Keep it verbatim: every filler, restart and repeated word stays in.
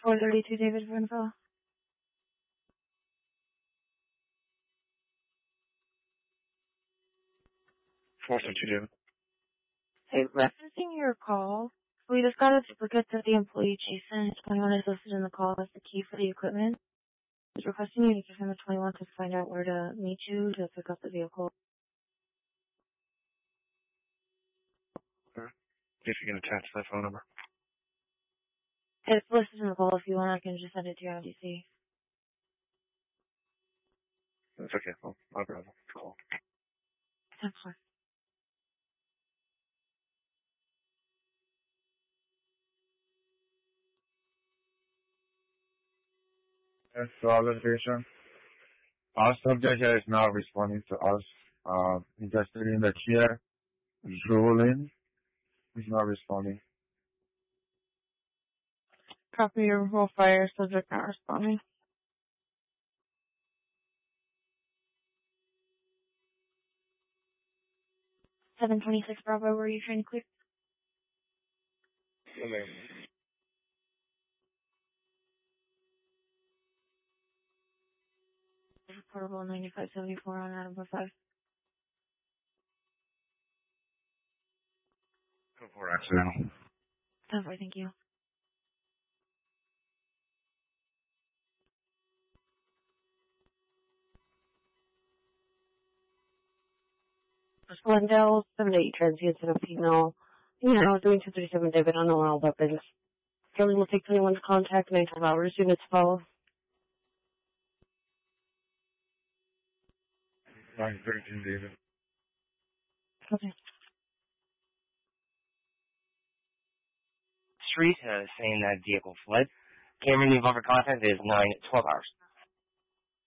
four thirty-two David for info. four thirty-two David. Hey, referencing your call, we just got a duplicate that the employee Jason twenty-one is listed in the call as the key for the equipment. He's requesting you to give him a twenty-one to find out where to meet you to pick up the vehicle. Okay. If you can attach that phone number. It's listed in the call. If you want, I can just send it to your M D C. That's okay. Well, I'll grab it. Cool. That's fine. Yes, to our location. Our subject here is now responding to us. Uh, investigating the chair. Rolling. He's not responding. Copy your whole fire, subject not responding. seven twenty-six Bravo, where are you trying to clear? Okay. Portable ninety-five seventy-four on Adam five. Go for accidental. That's right, thank you. Glendale, seven eight transient and a female. You know, doing two thirty-seven David on all weapons. Kelly will take anyone's contact nine twelve hours. Units follow. nine thirteen David. Okay. Street uh, saying that vehicle fled. Cameron, the above contact is nine twelve hours.